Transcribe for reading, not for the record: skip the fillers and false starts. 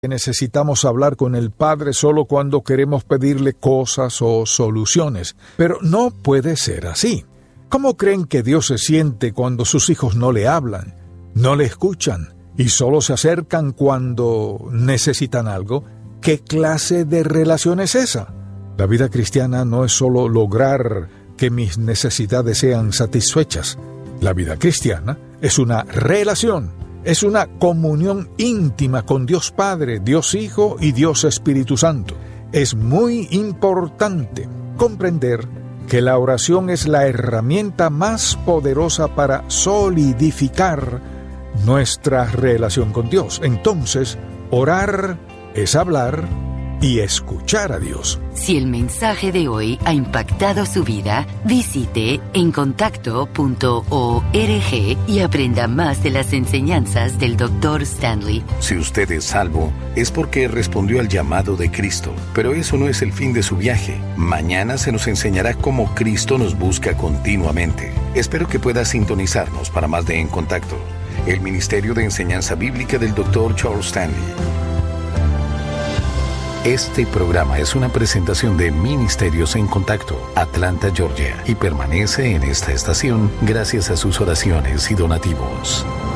Necesitamos hablar con el Padre solo cuando queremos pedirle cosas o soluciones, pero no puede ser así. ¿Cómo creen que Dios se siente cuando sus hijos no le hablan, no le escuchan y solo se acercan cuando necesitan algo? ¿Qué clase de relación es esa? La vida cristiana no es solo lograr que mis necesidades sean satisfechas. La vida cristiana es una relación. Es una comunión íntima con Dios Padre, Dios Hijo y Dios Espíritu Santo. Es muy importante comprender que la oración es la herramienta más poderosa para solidificar nuestra relación con Dios. Entonces, orar es hablar y escuchar a Dios. Si el mensaje de hoy ha impactado su vida, visite encontacto.org y aprenda más de las enseñanzas del Dr. Stanley. Si usted es salvo, es porque respondió al llamado de Cristo. Pero eso no es el fin de su viaje. Mañana se nos enseñará cómo Cristo nos busca continuamente. Espero que pueda sintonizarnos para más de En Contacto, el Ministerio de Enseñanza Bíblica del Dr. Charles Stanley. Este programa es una presentación de Ministerios en Contacto, Atlanta, Georgia, y permanece en esta estación gracias a sus oraciones y donativos.